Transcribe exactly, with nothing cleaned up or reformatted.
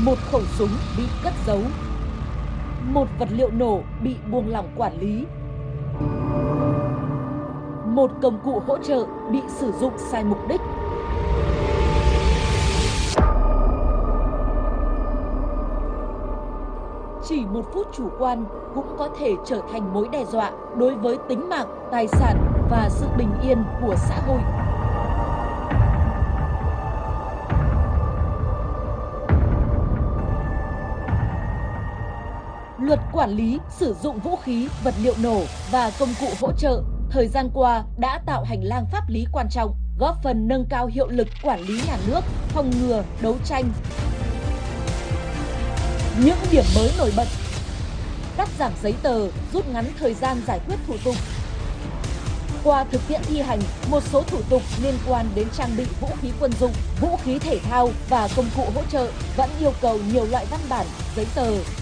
một khẩu súng bị cất giấu, một vật liệu nổ bị buông lỏng quản lý, một công cụ hỗ trợ bị sử dụng sai mục đích. Chỉ một phút chủ quan cũng có thể trở thành mối đe dọa đối với tính mạng, tài sản và sự bình yên của xã hội. Luật quản lý sử dụng vũ khí, vật liệu nổ và công cụ hỗ trợ thời gian qua đã tạo hành lang pháp lý quan trọng, góp phần nâng cao hiệu lực quản lý nhà nước, phòng ngừa, đấu tranh. Những điểm mới nổi bật: cắt giảm giấy tờ, rút ngắn thời gian giải quyết thủ tục. Qua thực tiễn thi hành, một số thủ tục liên quan đến trang bị vũ khí quân dụng, vũ khí thể thao và công cụ hỗ trợ vẫn yêu cầu nhiều loại văn bản, giấy tờ.